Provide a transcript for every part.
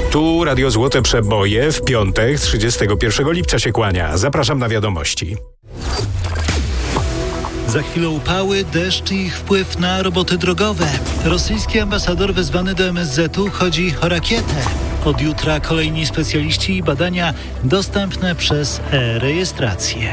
Tu Radio Złote Przeboje w piątek 31 lipca się kłania. Zapraszam na wiadomości. Za chwilę upały, deszcz i ich wpływ na roboty drogowe. Rosyjski ambasador wezwany do MSZ-u chodzi o rakietę. Od jutra kolejni specjaliści i badania dostępne przez e-rejestrację.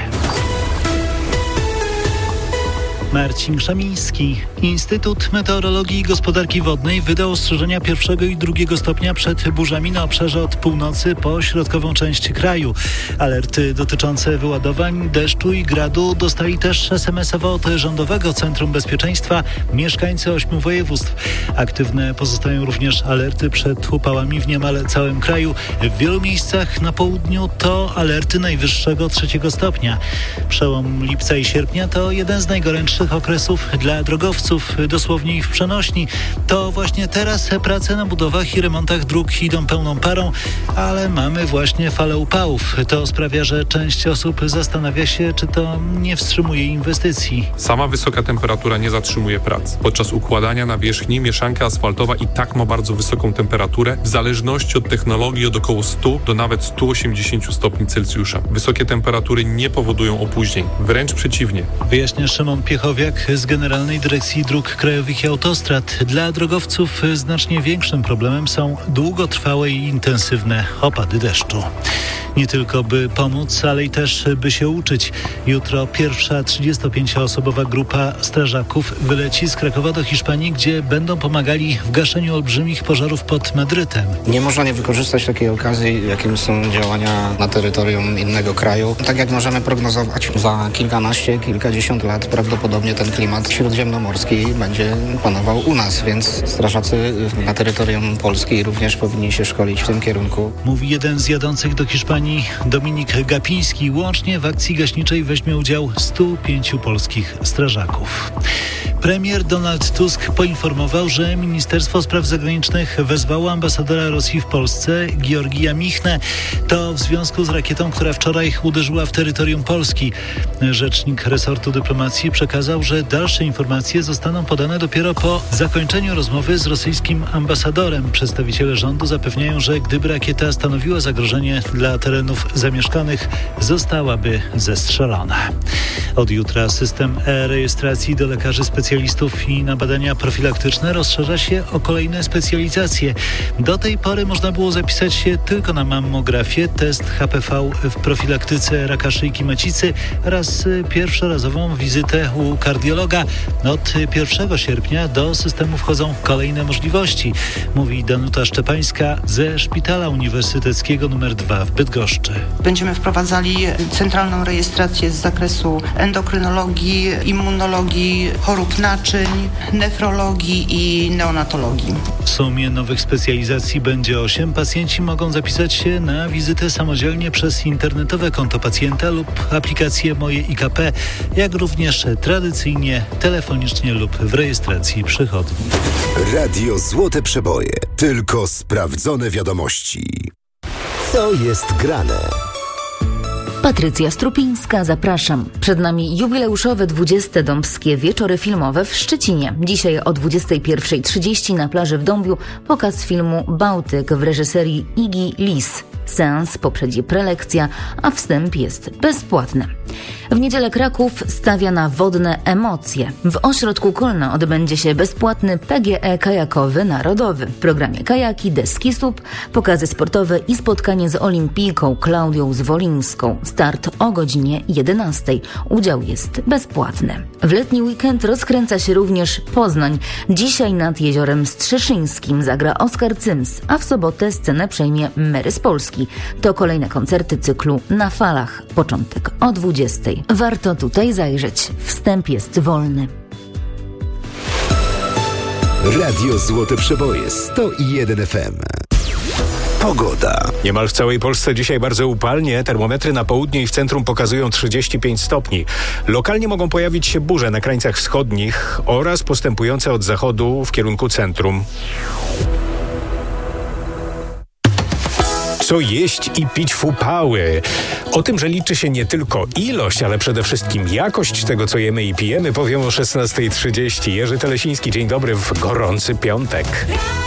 Marcin Szamiński. Instytut Meteorologii i Gospodarki Wodnej wydał ostrzeżenia 1. i 2. stopnia przed burzami na obszarze od północy po środkową część kraju. Alerty dotyczące wyładowań, deszczu i gradu dostali też SMS-owo od Rządowego Centrum Bezpieczeństwa mieszkańcy 8 województw. Aktywne pozostają również alerty przed upałami w niemal całym kraju. W wielu miejscach na południu to alerty najwyższego 3 stopnia. Przełom lipca i sierpnia to jeden z najgorętszych okresów dla drogowców, dosłownie ich w przenośni. To właśnie teraz prace na budowach i remontach dróg idą pełną parą, ale mamy właśnie falę upałów. To sprawia, że część osób zastanawia się, czy to nie wstrzymuje inwestycji. Sama wysoka temperatura nie zatrzymuje prac. Podczas układania nawierzchni mieszanka asfaltowa i tak ma bardzo wysoką temperaturę, w zależności od technologii od około 100 do nawet 180 stopni Celsjusza. Wysokie temperatury nie powodują opóźnień, wręcz przeciwnie. Wyjaśnia Szymon Piechowiak z Generalnej Dyrekcji Dróg Krajowych i Autostrad. Dla drogowców znacznie większym problemem są długotrwałe i intensywne opady deszczu. Nie tylko by pomóc, ale i też by się uczyć. Jutro pierwsza 35-osobowa grupa strażaków wyleci z Krakowa do Hiszpanii, gdzie będą pomagali w gaszeniu olbrzymich pożarów pod Madrytem. Nie można nie wykorzystać takiej okazji, jakim są działania na terytorium innego kraju. Tak jak możemy prognozować, za kilkanaście, kilkadziesiąt lat prawdopodobnie ten klimat śródziemnomorski będzie panował u nas, więc strażacy na terytorium Polski również powinni się szkolić w tym kierunku. Mówi jeden z jadących do Hiszpanii Dominik Gapiński. Łącznie w akcji gaśniczej weźmie udział 105 polskich strażaków. Premier Donald Tusk poinformował, że Ministerstwo Spraw Zagranicznych wezwało ambasadora Rosji w Polsce, Georgija Michnę. To w związku z rakietą, która wczoraj uderzyła w terytorium Polski. Rzecznik resortu dyplomacji przekazał, że dalsze informacje zostaną podane dopiero po zakończeniu rozmowy z rosyjskim ambasadorem. Przedstawiciele rządu zapewniają, że gdyby rakieta stanowiła zagrożenie dla terenów zamieszkanych, zostałaby zestrzelona. Od jutra system e-rejestracji do lekarzy specjalistów i na badania profilaktyczne rozszerza się o kolejne specjalizacje. Do tej pory można było zapisać się tylko na mammografię, test HPV w profilaktyce raka szyjki macicy oraz pierwszorazową wizytę u kardiologa. Od 1 sierpnia do systemu wchodzą kolejne możliwości, mówi Danuta Szczepańska ze Szpitala Uniwersyteckiego nr 2 w Bydgoszczy. Będziemy wprowadzali centralną rejestrację z zakresu endokrynologii, immunologii, chorób naczyń, nefrologii i neonatologii. W sumie nowych specjalizacji będzie 8. Pacjenci mogą zapisać się na wizytę samodzielnie przez internetowe konto pacjenta lub aplikację Moje IKP, jak również tradycyjnie, telefonicznie lub w rejestracji przychodni. Radio Złote Przeboje. Tylko sprawdzone wiadomości. Co jest grane? Patrycja Strupińska, zapraszam. Przed nami jubileuszowe 20. Dąbskie Wieczory Filmowe w Szczecinie. Dzisiaj o 21:30 na plaży w Dąbiu pokaz filmu Bałtyk w reżyserii Iggy Lis. Seans poprzedzi prelekcja, a wstęp jest bezpłatny. W niedzielę Kraków stawia na wodne emocje. W ośrodku Kolna odbędzie się bezpłatny PGE kajakowy narodowy. W programie kajaki, deski SUP, pokazy sportowe i spotkanie z olimpijką Klaudią Zwolińską. Start o godzinie 11:00. Udział jest bezpłatny. W letni weekend rozkręca się również Poznań. Dzisiaj nad Jeziorem Strzeszyńskim zagra Oskar Cyms, a w sobotę scenę przejmie Mary z Polski. To kolejne koncerty cyklu Na Falach. Początek o 20:00. Warto tutaj zajrzeć. Wstęp jest wolny. Radio Złote Przeboje 101 FM. Pogoda. Niemal w całej Polsce dzisiaj bardzo upalnie. Termometry na południu i w centrum pokazują 35 stopni. Lokalnie mogą pojawić się burze na krańcach wschodnich oraz postępujące od zachodu w kierunku centrum. Co jeść i pić w upały? O tym, że liczy się nie tylko ilość, ale przede wszystkim jakość tego, co jemy i pijemy, powiem o 16:30. Jerzy Telesiński, dzień dobry w gorący piątek.